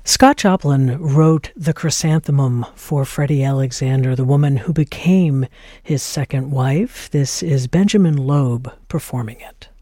Scott Joplin wrote The Chrysanthemum for Freddie Alexander, the woman who became his second wife. This is Benjamin Loeb performing it.